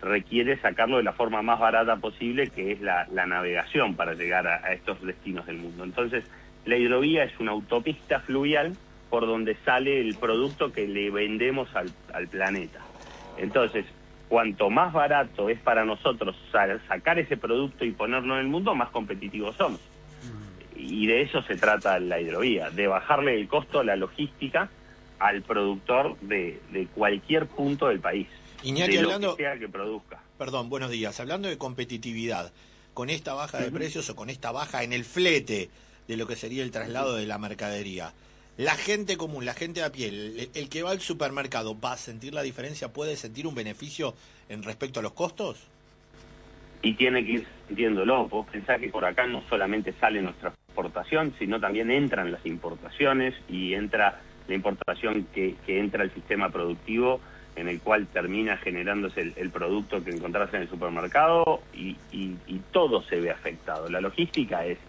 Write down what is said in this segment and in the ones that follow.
requiere sacarlo de la forma más barata posible, que es la navegación para llegar a estos destinos del mundo. Entonces, la hidrovía es una autopista fluvial por donde sale el producto que le vendemos al planeta. Entonces, cuanto más barato es para nosotros sacar ese producto y ponerlo en el mundo, más competitivos somos. Y de eso se trata la hidrovía, de bajarle el costo a la logística al productor de cualquier punto del país. Iñaki, de hablando, lo que sea que produzca. Perdón, buenos días. Hablando de competitividad, con esta baja de precios o con esta baja en el flete de lo que sería el traslado de la mercadería, la gente común, la gente a pie, el que va al supermercado, ¿va a sentir la diferencia? ¿Puede sentir un beneficio en respecto a los costos? Y tiene que ir sintiéndolo. Vos pensás que por acá no solamente sale nuestra exportación, sino también entran las importaciones y entra la importación que entra al sistema productivo, en el cual termina generándose el producto que encontrás en el supermercado y todo se ve afectado. La logística es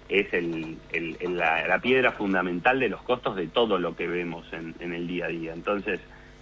la piedra fundamental de los costos de todo lo que vemos en el día a día. Entonces,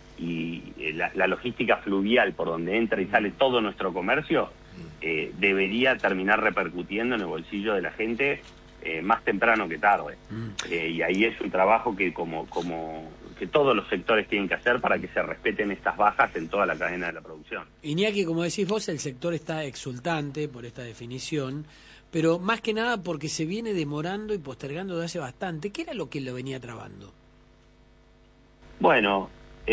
la logística fluvial por donde entra y sale todo nuestro comercio debería terminar repercutiendo en el bolsillo de la gente más temprano que tarde. Y ahí es un trabajo que que todos los sectores tienen que hacer para que se respeten estas bajas en toda la cadena de la producción. Iñaki, como decís vos, el sector está exultante por esta definición, pero más que nada porque se viene demorando y postergando desde hace bastante. ¿Qué era lo que lo venía trabando? Bueno,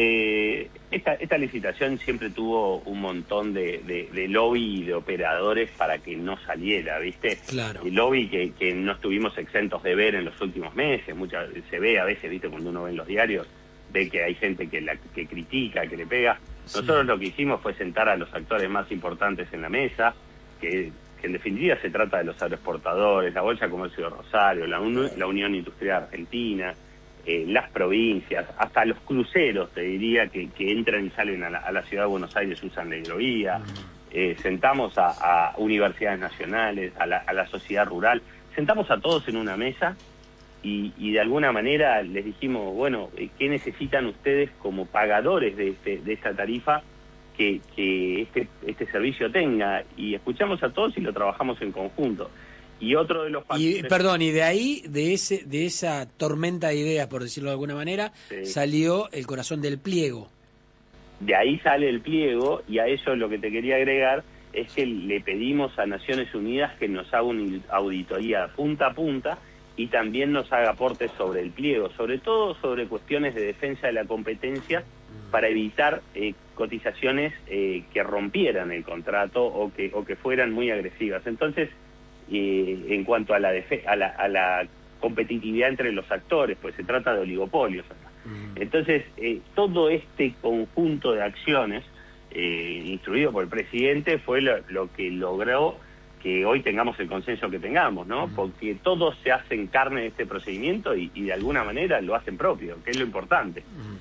esta licitación siempre tuvo un montón de lobby y de operadores para que no saliera, ¿viste? Claro. El lobby que no estuvimos exentos de ver en los últimos meses, se ve a veces, ¿viste? Cuando uno ve en los diarios, ve que hay gente que critica, que le pega. Sí. Nosotros lo que hicimos fue sentar a los actores más importantes en la mesa, que en definitiva se trata de los agroexportadores, la Bolsa de Comercio de Rosario, la Unión Industrial Argentina, las provincias, hasta los cruceros, te diría, que entran y salen a la ciudad de Buenos Aires, usan la hidrovía. Sentamos a universidades nacionales, a la sociedad rural, sentamos a todos en una mesa y de alguna manera les dijimos, bueno, ¿qué necesitan ustedes como pagadores de esta tarifa que este servicio tenga? Y escuchamos a todos y lo trabajamos en conjunto. Y otro de los factores... Y de ahí, de esa tormenta de ideas, por decirlo de alguna manera, sí, salió el corazón del pliego. De ahí sale el pliego, y a eso lo que te quería agregar es que le pedimos a Naciones Unidas que nos haga una auditoría punta a punta y también nos haga aportes sobre el pliego, sobre todo sobre cuestiones de defensa de la competencia para evitar cotizaciones que rompieran el contrato o que fueran muy agresivas. Entonces, en cuanto a la competitividad entre los actores, pues se trata de oligopolios. Entonces, todo este conjunto de acciones, instruido por el presidente, fue lo que logró que hoy tengamos el consenso que tengamos, ¿no? Porque todos se hacen carne de este procedimiento y de alguna manera lo hacen propio, que es lo importante.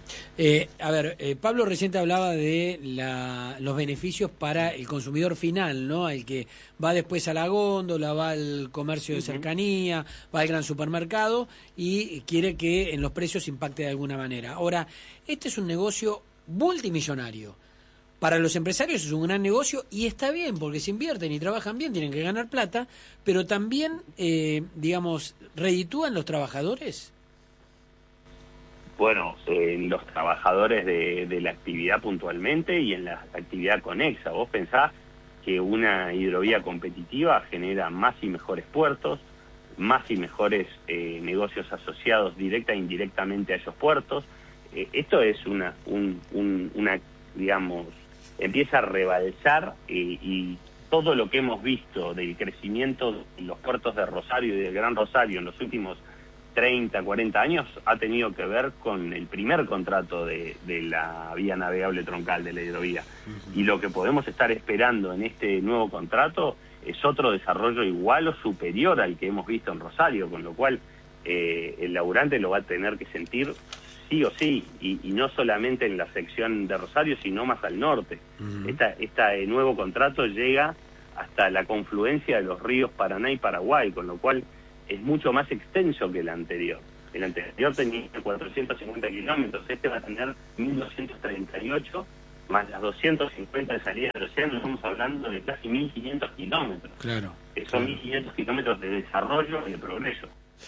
Pablo reciente hablaba de los beneficios para el consumidor final, ¿no? El que va después a la góndola, va al comercio de cercanía, va al gran supermercado y quiere que en los precios impacte de alguna manera. Ahora, este es un negocio multimillonario. Para los empresarios es un gran negocio y está bien, porque si invierten y trabajan bien tienen que ganar plata, pero también, reditúan los trabajadores. Bueno, los trabajadores de la actividad puntualmente y en la actividad conexa. Vos pensás que una hidrovía competitiva genera más y mejores puertos, más y mejores negocios asociados directa e indirectamente a esos puertos. Esto es empieza a rebalsar y todo lo que hemos visto del crecimiento de los puertos de Rosario y del Gran Rosario en los últimos 30, 40 años ha tenido que ver con el primer contrato de la vía navegable troncal de la hidrovía. Y lo que podemos estar esperando en este nuevo contrato es otro desarrollo igual o superior al que hemos visto en Rosario, con lo cual el laburante lo va a tener que sentir sí o sí, y no solamente en la sección de Rosario, sino más al norte. Este nuevo contrato llega hasta la confluencia de los ríos Paraná y Paraguay, con lo cual es mucho más extenso que el anterior. El anterior tenía 450 kilómetros, este va a tener 1238, más las 250 de salida del océano, estamos hablando de casi 1.500 kilómetros. Claro. Que son 1.500 kilómetros de desarrollo y de progreso.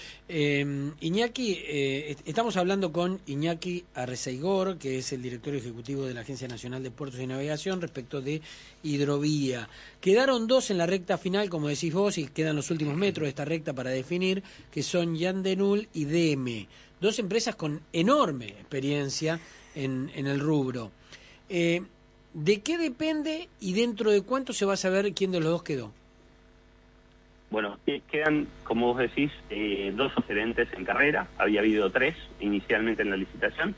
Iñaki, estamos hablando con Iñaki Arrezaigor, que es el director ejecutivo de la Agencia Nacional de Puertos y Navegación, respecto de hidrovía. Quedaron dos en la recta final, como decís vos, y quedan los últimos metros de esta recta para definir, que son Jan de Nul y DM, dos empresas con enorme experiencia en el rubro. ¿De qué depende y dentro de cuánto se va a saber quién de los dos quedó? Bueno, quedan, como vos decís, dos oferentes en carrera. Había habido tres inicialmente en la licitación.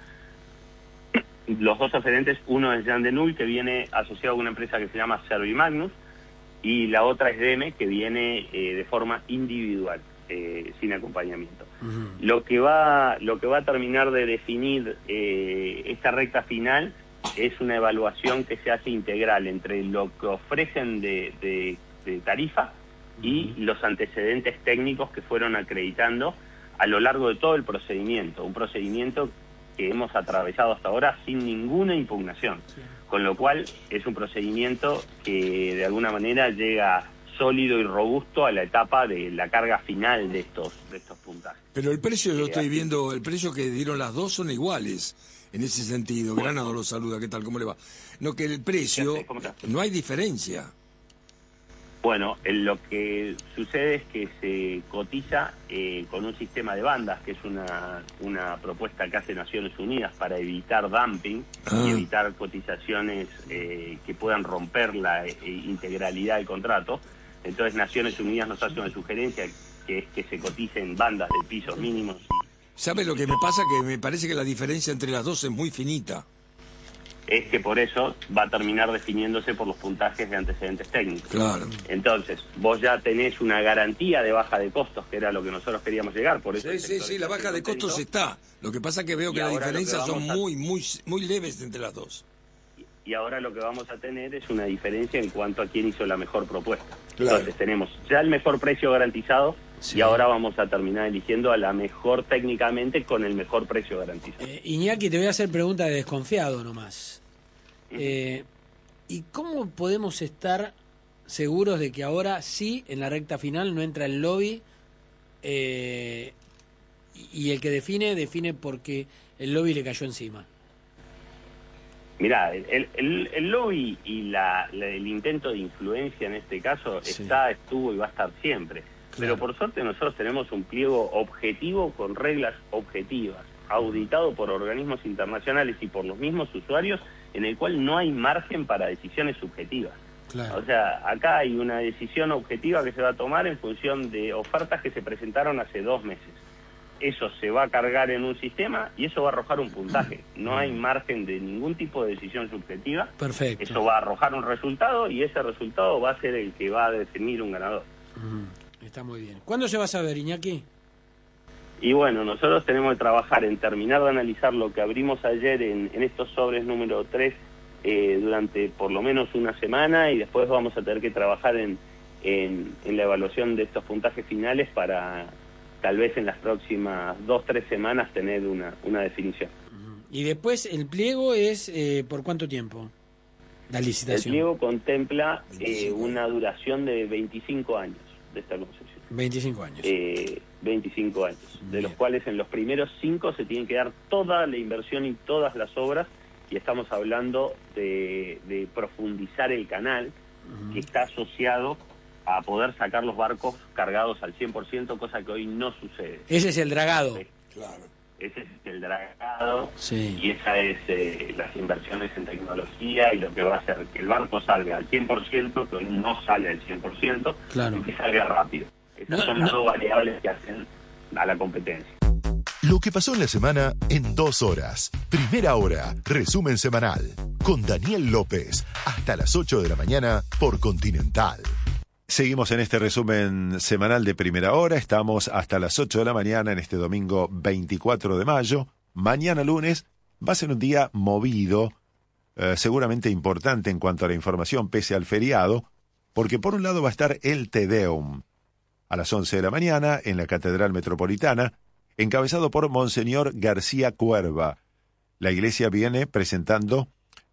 Los dos oferentes, uno es Jan de Nul, que viene asociado a una empresa que se llama Servimagnus, y la otra es DM, que viene de forma individual, sin acompañamiento. Uh-huh. Lo que va a terminar de definir esta recta final es una evaluación que se hace integral entre lo que ofrecen de tarifa y los antecedentes técnicos que fueron acreditando a lo largo de todo el procedimiento, un procedimiento que hemos atravesado hasta ahora sin ninguna impugnación, con lo cual es un procedimiento que de alguna manera llega sólido y robusto a la etapa de la carga final de estos puntajes. Pero el precio, yo estoy viendo, el precio que dieron las dos son iguales en ese sentido. Bueno, Granado lo saluda, ¿qué tal? ¿Cómo le va? No, que el precio, no hay diferencia. Bueno, lo que sucede es que se cotiza con un sistema de bandas, que es una propuesta que hace Naciones Unidas para evitar dumping y evitar cotizaciones que puedan romper la integralidad del contrato. Entonces Naciones Unidas nos hace una sugerencia, que es que se coticen bandas de pisos mínimos. ¿Sabe lo que me pasa? Que me parece que la diferencia entre las dos es muy finita. Es que por eso va a terminar definiéndose por los puntajes de antecedentes técnicos. Claro. Entonces, vos ya tenés una garantía de baja de costos, que era lo que nosotros queríamos llegar. Por eso sí, la baja de costos está. Lo que pasa es que veo que las diferencias son muy leves entre las dos. Y ahora lo que vamos a tener es una diferencia en cuanto a quién hizo la mejor propuesta. Claro. Entonces tenemos ya el mejor precio garantizado, y ahora vamos a terminar eligiendo a la mejor técnicamente con el mejor precio garantizado. Iñaki, te voy a hacer pregunta de desconfiado nomás. ¿Y cómo podemos estar seguros de que ahora sí, en la recta final, no entra el lobby y el que define porque el lobby le cayó encima? Mirá, el lobby y el intento de influencia en este caso estuvo y va a estar siempre. Claro. Pero por suerte nosotros tenemos un pliego objetivo con reglas objetivas, auditado por organismos internacionales y por los mismos usuarios, en el cual no hay margen para decisiones subjetivas. Claro. O sea, acá hay una decisión objetiva que se va a tomar en función de ofertas que se presentaron hace 2 meses. Eso se va a cargar en un sistema y eso va a arrojar un puntaje. No hay margen de ningún tipo de decisión subjetiva. Perfecto. Eso va a arrojar un resultado y ese resultado va a ser el que va a definir un ganador. Está muy bien. ¿Cuándo se va a saber, Iñaki? Y bueno, nosotros tenemos que trabajar en terminar de analizar lo que abrimos ayer en estos sobres número 3 durante por lo menos una semana, y después vamos a tener que trabajar en la evaluación de estos puntajes finales para tal vez en las próximas 2-3 semanas tener una definición. Y después el pliego es ¿por cuánto tiempo? La licitación. El pliego contempla una duración de 25 años de esta concesión. 25 años. 25 años, de los cuales en los primeros 5 se tienen que dar toda la inversión y todas las obras, y estamos hablando de profundizar el canal, que está asociado a poder sacar los barcos cargados al 100%, cosa que hoy no sucede. Ese es el dragado. Sí. Claro. Ese es el dragado, sí. Y esa es las inversiones en tecnología y lo que va a hacer que el barco salga al 100%, que hoy no sale al 100%, claro. Y que salga rápido. Esas son las dos variables que hacen a la competencia. Lo que pasó en la semana en 2 horas. Primera hora, resumen semanal. Con Daniel López. Hasta las 8 de la mañana por Continental. Seguimos en este resumen semanal de Primera Hora. Estamos hasta las 8 de la mañana en este domingo 24 de mayo. Mañana lunes va a ser un día movido, seguramente importante en cuanto a la información pese al feriado, porque por un lado va a estar el Te Deum a las 11 de la mañana en la Catedral Metropolitana, encabezado por Monseñor García Cuerva. La iglesia viene presentando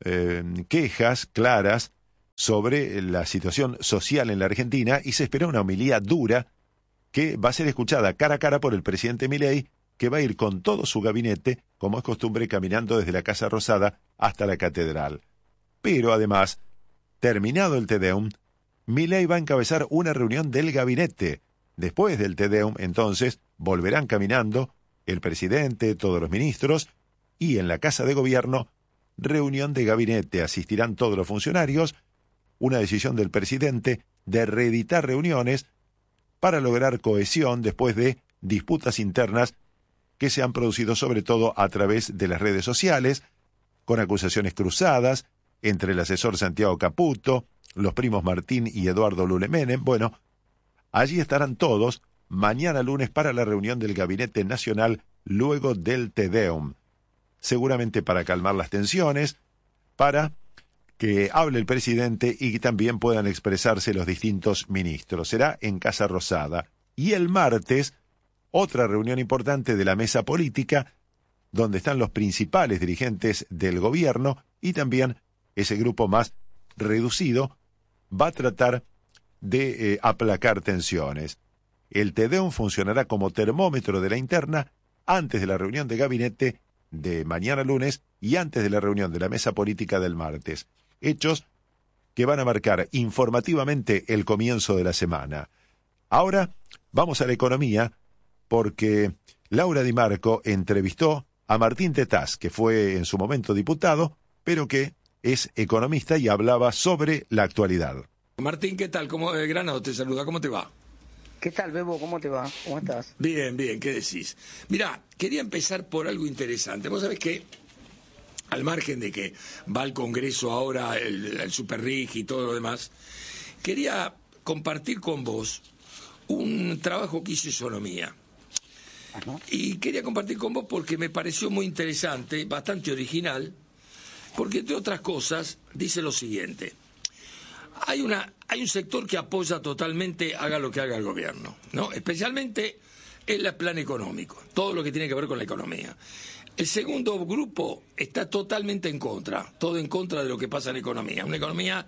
quejas claras sobre la situación social en la Argentina y se espera una homilía dura que va a ser escuchada cara a cara por el presidente Milei, que va a ir con todo su gabinete, como es costumbre, caminando desde la Casa Rosada hasta la Catedral. Pero además, terminado el Te Deum, Milei va a encabezar una reunión del gabinete. Después del Te Deum, entonces, volverán caminando el presidente, todos los ministros, y en la Casa de Gobierno, reunión de gabinete. Asistirán todos los funcionarios, una decisión del presidente de reeditar reuniones para lograr cohesión después de disputas internas que se han producido sobre todo a través de las redes sociales, con acusaciones cruzadas entre el asesor Santiago Caputo, los primos Martín y Eduardo Lule Menem. Bueno, allí estarán todos mañana lunes para la reunión del Gabinete Nacional luego del Te Deum, seguramente para calmar las tensiones, para que hable el presidente y que también puedan expresarse los distintos ministros. Será en Casa Rosada. Y el martes, otra reunión importante de la mesa política, donde están los principales dirigentes del gobierno y también ese grupo más reducido va a tratar de aplacar tensiones. El Te Deum funcionará como termómetro de la interna antes de la reunión de gabinete de mañana lunes y antes de la reunión de la mesa política del martes. Hechos que van a marcar informativamente el comienzo de la semana. Ahora vamos a la economía, porque Laura Di Marco entrevistó a Martín Tetaz, que fue en su momento diputado, pero que es economista y hablaba sobre la actualidad. Martín, ¿qué tal? Granado te saluda, ¿cómo te va? ¿Qué tal, Bebo? ¿Cómo te va? ¿Cómo estás? Bien, bien, ¿qué decís? Mirá, quería empezar por algo interesante. Vos sabés que, al margen de que va al Congreso ahora el Superrig y todo lo demás, quería compartir con vos un trabajo que hizo Isonomía. Ajá. Y quería compartir con vos porque me pareció muy interesante, bastante original, porque entre otras cosas dice lo siguiente: hay un sector que apoya totalmente haga lo que haga el gobierno, ¿no? Especialmente el plan económico, todo lo que tiene que ver con la economía. El segundo grupo está totalmente en contra, todo en contra de lo que pasa en la economía, una economía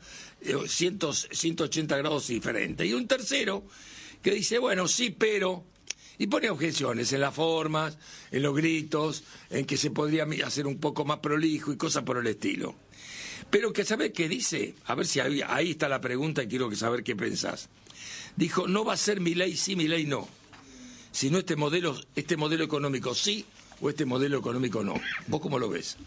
180 grados diferente. Y un tercero que dice, bueno, sí, pero, y pone objeciones en las formas, en los gritos, en que se podría hacer un poco más prolijo y cosas por el estilo. Pero que ¿sabés qué dice? A ver si ahí está la pregunta y quiero saber qué pensás. Dijo, no va a ser Milei sí, Milei no, sino este modelo económico sí o este modelo económico no. ¿Vos cómo lo ves?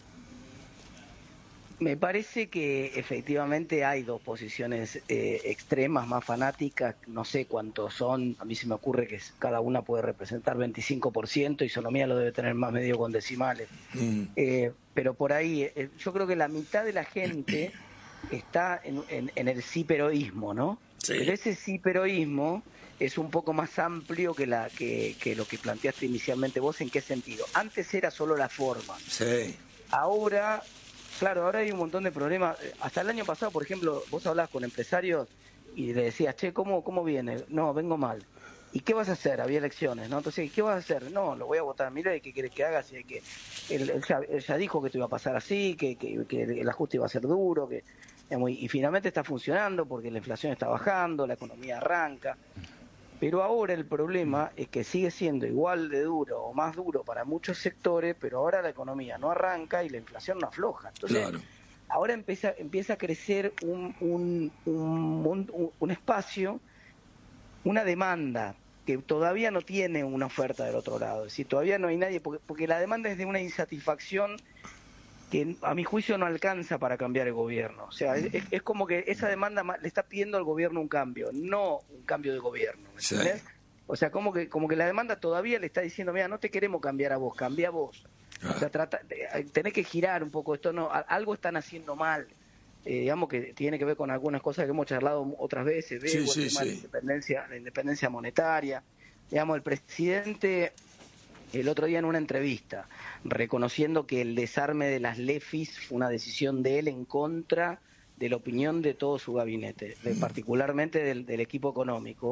Me parece que efectivamente hay dos posiciones extremas, más fanáticas, no sé cuántos son, a mí se me ocurre que cada una puede representar 25%, Isonomía lo debe tener más medio con decimales. Pero por ahí, yo creo que la mitad de la gente está en el sí-peroísmo, ¿no? Sí. Pero ese sí-peroísmo es un poco más amplio que lo que planteaste inicialmente vos. ¿En qué sentido? Antes era solo la forma. Sí. Ahora, claro, ahora hay un montón de problemas. Hasta el año pasado, por ejemplo, vos hablabas con empresarios y le decías, che, ¿cómo viene? No, vengo mal. ¿Y qué vas a hacer? Había elecciones, ¿no? Entonces, ¿qué vas a hacer? No, lo voy a votar. Mira, ¿qué querés que haga? Si que él ya dijo que esto iba a pasar así, que el ajuste iba a ser duro, y finalmente está funcionando porque la inflación está bajando, la economía arranca. Pero ahora el problema es que sigue siendo igual de duro o más duro para muchos sectores, pero ahora la economía no arranca y la inflación no afloja. Entonces, Claro. Ahora empieza a crecer un espacio, una demanda que todavía no tiene una oferta del otro lado. Es decir, todavía no hay nadie, porque la demanda es de una insatisfacción que a mi juicio no alcanza para cambiar el gobierno. O sea, es como que esa demanda le está pidiendo al gobierno un cambio, no un cambio de gobierno. ¿Me Sí. entendés? O sea, como que la demanda todavía le está diciendo, mira, no te queremos cambiar a vos, cambia vos. O sea, tenés que girar un poco esto, no, algo están haciendo mal. Digamos que tiene que ver con algunas cosas que hemos charlado otras veces, Sí, el sí, tema de sí. la independencia monetaria. Digamos, el presidente el otro día en una entrevista, reconociendo que el desarme de las LEFIs fue una decisión de él en contra de la opinión de todo su gabinete, particularmente del equipo económico,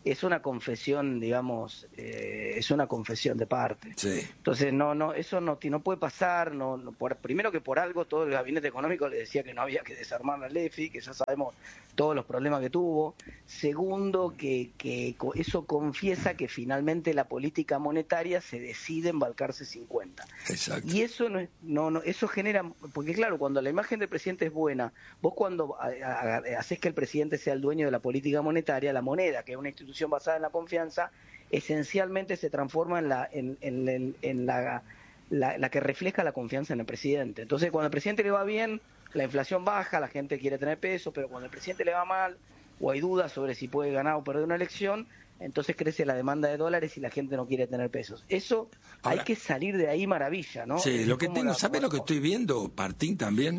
es una confesión, digamos, es una confesión de parte. Sí. Entonces, eso no puede pasar. Primero que por algo todo el gabinete económico le decía que no había que desarmar la LEFI, que ya sabemos todos los problemas que tuvo. Segundo, que eso confiesa que finalmente la política monetaria se decide embalcarse 50. Exacto. Y eso eso genera, porque claro, cuando la imagen del presidente es buena, vos cuando haces que el presidente sea el dueño de la política monetaria, la moneda, que es una institución basada en la confianza, esencialmente se transforma en la que refleja la confianza en el presidente. Entonces, cuando al presidente le va bien, la inflación baja, la gente quiere tener peso, pero cuando al presidente le va mal, o hay dudas sobre si puede ganar o perder una elección, entonces crece la demanda de dólares y la gente no quiere tener pesos. Eso Ahora, hay que salir de ahí maravilla, ¿no? Sí, lo que tengo, ¿sabes lo que estoy viendo, Martín, también?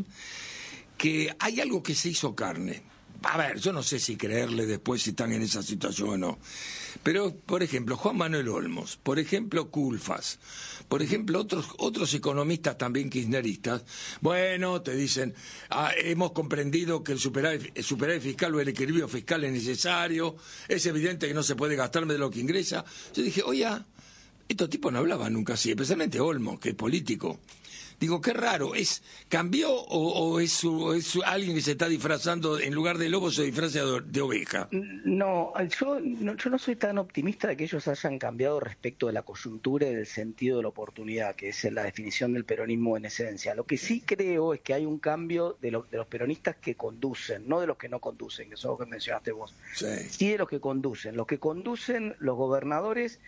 Que hay algo que se hizo carne. A ver, yo no sé si creerle después si están en esa situación o no. Pero, por ejemplo, Juan Manuel Olmos, por ejemplo, Culfas, por ejemplo, otros economistas también kirchneristas, bueno, te dicen, hemos comprendido que el superávit fiscal o el equilibrio fiscal es necesario, es evidente que no se puede gastar de lo que ingresa. Yo dije, oye, estos tipos no hablaban nunca así, especialmente Olmos, que es político. Digo, qué raro, ¿cambió o es alguien que se está disfrazando, en lugar de lobo se disfraza de oveja? No, yo no soy tan optimista de que ellos hayan cambiado respecto de la coyuntura y del sentido de la oportunidad, que es la definición del peronismo en esencia. Lo que sí creo es que hay un cambio de los peronistas que conducen, no de los que no conducen, que son los que mencionaste vos. Sí de los que conducen. Los que conducen, los gobernadores,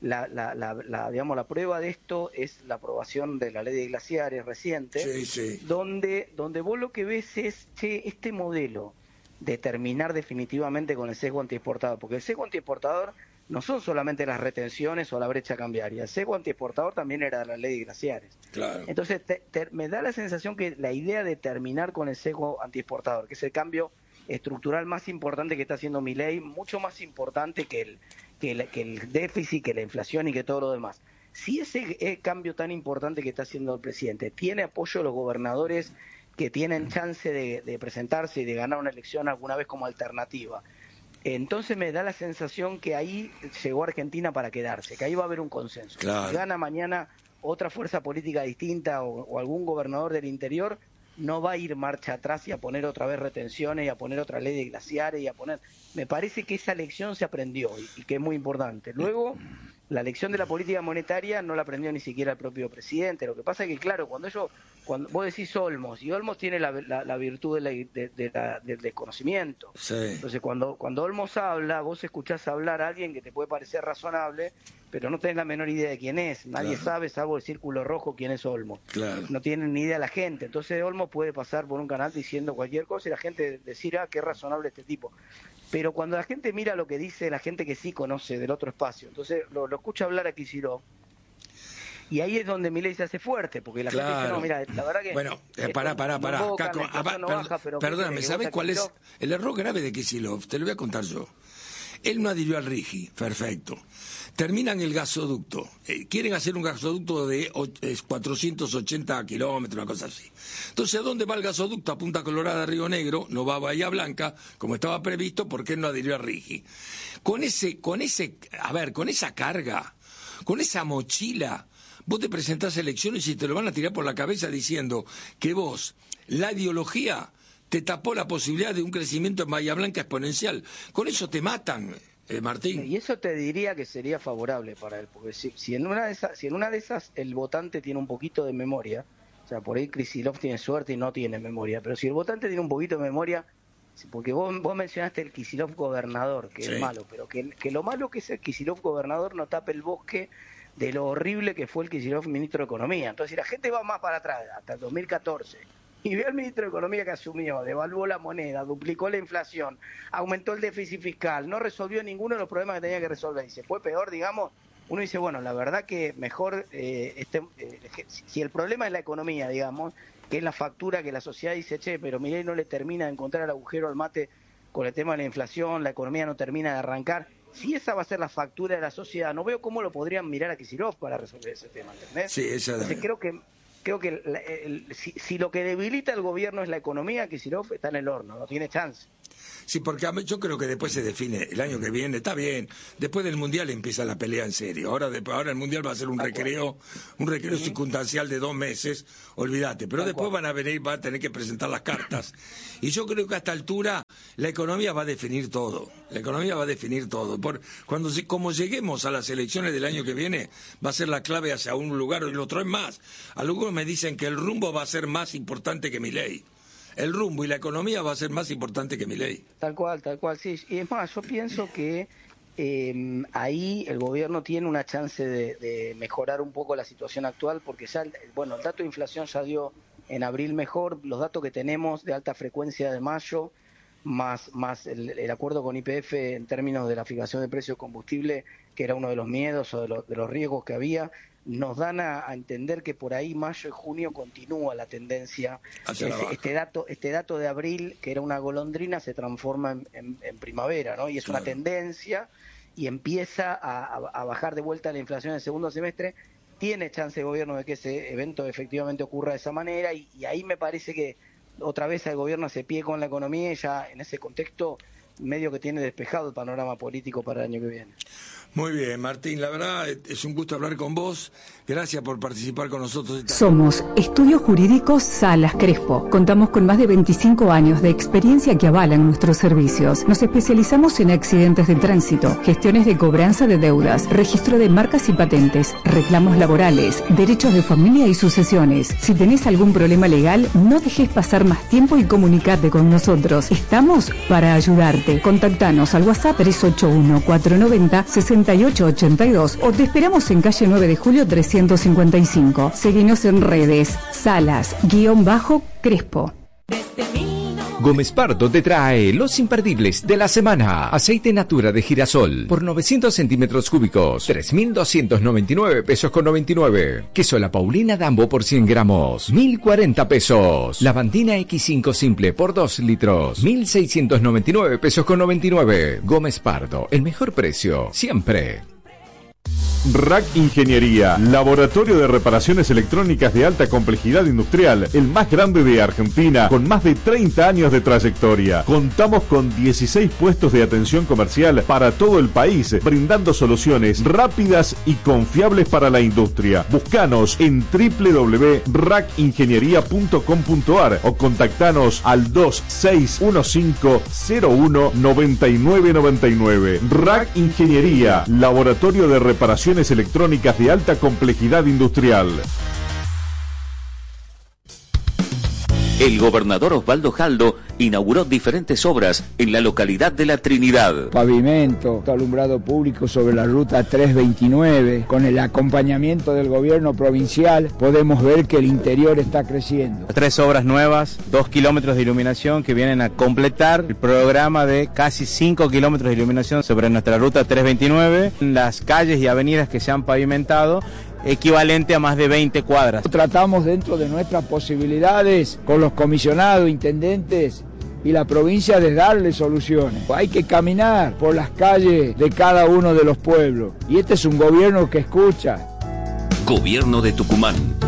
digamos, la prueba de esto es la aprobación de la ley de glaciares reciente, donde vos lo que ves es este modelo de terminar definitivamente con el sesgo antiexportador, porque el sesgo antiexportador no son solamente las retenciones o la brecha cambiaria, el sesgo antiexportador también era la ley de glaciares. Claro. Entonces me da la sensación que la idea de terminar con el sesgo antiexportador, que es el cambio estructural más importante que está haciendo Milei, mucho más importante que el déficit, que la inflación y que todo lo demás. Si ese cambio tan importante que está haciendo el presidente tiene apoyo de los gobernadores que tienen chance de presentarse y de ganar una elección alguna vez como alternativa, entonces me da la sensación que ahí llegó Argentina para quedarse, que ahí va a haber un consenso. Claro. Si gana mañana otra fuerza política distinta o algún gobernador del interior, no va a ir marcha atrás y a poner otra vez retenciones y a poner otra ley de glaciares y a poner... Me parece que esa lección se aprendió y que es muy importante. Luego, la lección de la política monetaria no la aprendió ni siquiera el propio presidente. Lo que pasa es que, claro, cuando vos decís Olmos, y Olmos tiene la virtud del desconocimiento. Sí. Entonces, cuando Olmos habla, vos escuchás hablar a alguien que te puede parecer razonable, pero no tenés la menor idea de quién es. Nadie sabe, salvo el círculo rojo, quién es Olmos. Claro. No tienen ni idea la gente. Entonces Olmos puede pasar por un canal diciendo cualquier cosa y la gente decir, qué razonable este tipo. Pero cuando la gente mira lo que dice la gente que sí conoce del otro espacio, entonces lo escucha hablar a Kicillof, y ahí es donde Milei se hace fuerte, porque la gente dice, no, mira, la verdad que... Bueno, pará. Perdóname, ¿sabés cuál es el error grave de Kicillof? Te lo voy a contar yo. Él no adhirió al RIGI, perfecto. Terminan el gasoducto. Quieren hacer un gasoducto de 480 kilómetros, una cosa así. Entonces, ¿a dónde va el gasoducto? A Punta Colorada, Río Negro, no va a Bahía Blanca, como estaba previsto, porque él no adhirió al RIGI. Con esa carga, con esa mochila, vos te presentás a elecciones y te lo van a tirar por la cabeza diciendo que vos, la ideología, te tapó la posibilidad de un crecimiento en Bahía Blanca exponencial. Con eso te matan, Martín. Y eso te diría que sería favorable para él, porque si en una de esas el votante tiene un poquito de memoria, o sea, por ahí Kicillof tiene suerte y no tiene memoria, pero si el votante tiene un poquito de memoria, porque vos mencionaste el Kicillof gobernador, que es malo, pero que lo malo que es el Kicillof gobernador no tape el bosque de lo horrible que fue el Kicillof ministro de Economía. Entonces, si la gente va más para atrás, hasta el 2014, y ve al ministro de Economía que asumió, devaluó la moneda, duplicó la inflación, aumentó el déficit fiscal, no resolvió ninguno de los problemas que tenía que resolver, y se fue peor, digamos, uno dice, bueno, la verdad que mejor, si el problema es la economía, digamos, que es la factura que la sociedad dice, pero Milei no le termina de encontrar el agujero al mate con el tema de la inflación, la economía no termina de arrancar, si esa va a ser la factura de la sociedad, no veo cómo lo podrían mirar a Kicillof para resolver ese tema, ¿entendés? Sí, Entonces creo que si lo que debilita el gobierno es la economía, Kicillof está en el horno, no tiene chance. Sí, porque yo creo que después se define el año que viene, está bien, después del Mundial empieza la pelea en serio, ahora el Mundial va a ser un recreo circunstancial de 2 meses, olvídate, pero después van a tener que presentar las cartas, y yo creo que a esta altura la economía va a definir todo, como lleguemos a las elecciones del año que viene, va a ser la clave hacia un lugar o el otro. Es más, algunos me dicen que el rumbo va a ser más importante que Milei. El rumbo y la economía va a ser más importante que Milei. Tal cual, sí. Y es más, yo pienso que ahí el gobierno tiene una chance de mejorar un poco la situación actual, porque ya, el dato de inflación ya dio en abril mejor, los datos que tenemos de alta frecuencia de mayo, más el acuerdo con YPF en términos de la fijación de precios de combustible, que era uno de los miedos o de los riesgos que había, nos dan a entender que por ahí mayo y junio continúa la tendencia. Este dato de abril, que era una golondrina, se transforma en primavera, ¿no? Y es una tendencia y empieza a bajar de vuelta la inflación en el segundo semestre. Tiene chance el gobierno de que ese evento efectivamente ocurra de esa manera, y ahí me parece que otra vez el gobierno hace pie con la economía, y ya en ese contexto medio que tiene despejado el panorama político para el año que viene. Muy bien, Martín, la verdad es un gusto hablar con vos. Gracias por participar con nosotros. Somos Estudios Jurídicos Salas Crespo. Contamos con más de 25 años de experiencia que avalan nuestros servicios. Nos especializamos en accidentes de tránsito, gestiones de cobranza de deudas, registro de marcas y patentes, reclamos laborales, derechos de familia y sucesiones. Si tenés algún problema legal, no dejes pasar más tiempo y comunicate con nosotros. Estamos para ayudarte. Contactanos al WhatsApp 381-490-6882 o te esperamos en calle 9 de Julio 355. Seguinos en redes, Salas-Crespo. Gómez Pardo te trae los imperdibles de la semana. Aceite Natura de girasol por 900 centímetros cúbicos, 3.299 pesos con 99. Queso La Paulina Dambo por 100 gramos, 1.040 pesos. Lavandina X5 simple por 2 litros, 1.699 pesos con 99. Gómez Pardo, el mejor precio, siempre. RAC Ingeniería, laboratorio de reparaciones electrónicas de alta complejidad industrial, el más grande de Argentina, con más de 30 años de trayectoria. Contamos con 16 puestos de atención comercial para todo el país, brindando soluciones rápidas y confiables para la industria. Búscanos en www.racingeniería.com.ar o contactanos al 2615-019999. RAC Ingeniería, laboratorio de reparaciones electrónicas de alta complejidad industrial. El gobernador Osvaldo Jaldo inauguró diferentes obras en la localidad de La Trinidad. Pavimento, alumbrado público sobre la ruta 329. Con el acompañamiento del gobierno provincial podemos ver que el interior está creciendo. 3 obras nuevas, 2 kilómetros de iluminación que vienen a completar el programa de casi 5 kilómetros de iluminación sobre nuestra ruta 329. Las calles y avenidas que se han pavimentado, equivalente a más de 20 cuadras. Tratamos dentro de nuestras posibilidades con los comisionados, intendentes y la provincia de darle soluciones. Hay que caminar por las calles de cada uno de los pueblos y este es un gobierno que escucha. Gobierno de Tucumán.